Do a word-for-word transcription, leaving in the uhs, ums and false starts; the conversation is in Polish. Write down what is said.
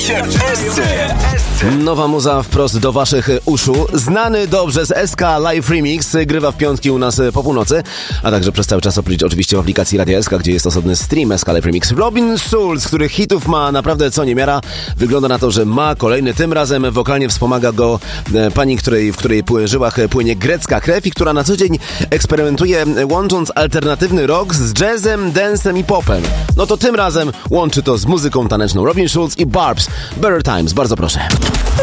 Nowa muza wprost do waszych uszu. Znany dobrze z S K Live Remix grywa w piątki u nas po północy, a także przez cały czas oprócz oczywiście w aplikacji Radia S K, gdzie jest osobny stream S K Live Remix. Robin Schulz, których hitów ma naprawdę co niemiara. Wygląda na to, że ma kolejny. Tym razem wokalnie wspomaga go e, pani, której, w której pły, żyłach płynie grecka krew i która na co dzień eksperymentuje, łącząc alternatywny rock z jazzem, dancem i popem. No to tym razem łączy to z muzyką taneczną. Robin Schulz i Barb's Better Times. Bardzo proszę.